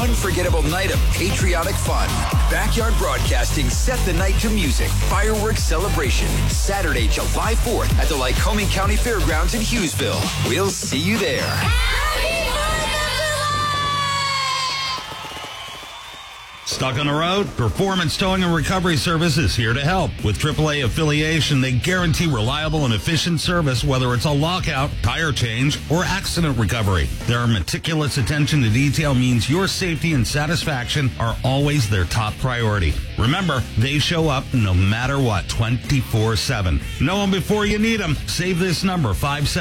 unforgettable night of patriotic fun. Backyard Broadcasting set the night to music. Fireworks celebration. Saturday, July 4th at the Lycoming County Fairgrounds in Hughesville. We'll see you there. Stuck on the road? Performance Towing and Recovery Service is here to help. With AAA affiliation, they guarantee reliable and efficient service, whether it's a lockout, tire change, or accident recovery. Their meticulous attention to detail means your safety and satisfaction are always their top priority. Remember, they show up no matter what, 24/7. Know them before you need them. Save this number,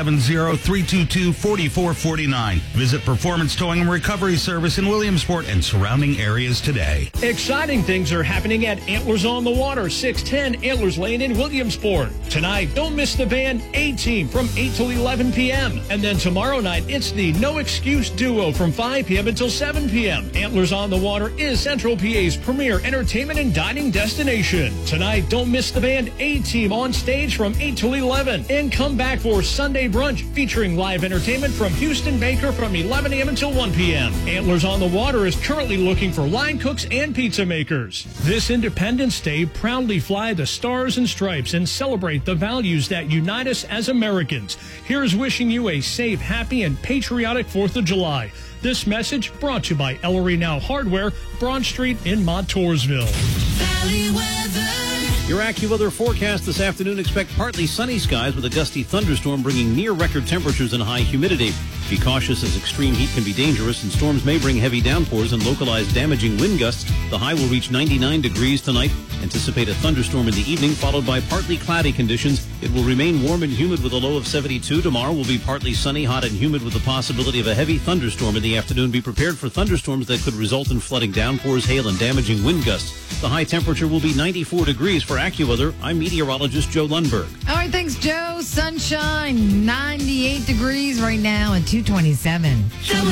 570-322-4449. Visit Performance Towing and Recovery Service in Williamsport and surrounding areas today. Exciting things are happening at Antlers on the Water, 610 Antlers Lane in Williamsport. Tonight, don't miss the band A-Team from 8 till 11 p.m. And then tomorrow night, it's the No Excuse Duo from 5 p.m. until 7 p.m. Antlers on the Water is Central PA's premier entertainment and dining destination. Tonight, don't miss the band A-Team on stage from 8 till 11. And come back for Sunday brunch featuring live entertainment from Houston Baker from 11 a.m. until 1 p.m. Antlers on the Water is currently looking for line cooks and pizza makers. This Independence Day, proudly fly the stars and stripes and celebrate the values that unite us as Americans. Here's wishing you a safe, happy, and patriotic 4th of July. This message brought to you by Ellery Now Hardware, Broad Street in Montoursville. Valley weather. Your AccuWeather forecast this afternoon, expect partly sunny skies with a gusty thunderstorm bringing near record temperatures and high humidity. Be cautious as extreme heat can be dangerous and storms may bring heavy downpours and localized damaging wind gusts. The high will reach 99 degrees tonight. Anticipate a thunderstorm in the evening followed by partly cloudy conditions. It will remain warm and humid with a low of 72. Tomorrow will be partly sunny, hot and humid with the possibility of a heavy thunderstorm in the afternoon. Be prepared for thunderstorms that could result in flooding, downpours, hail and damaging wind gusts. The high temperature will be 94 degrees. For AccuWeather, I'm meteorologist Joe Lundberg. All right, thanks, Joe. Sunshine, 98 degrees right now and 227.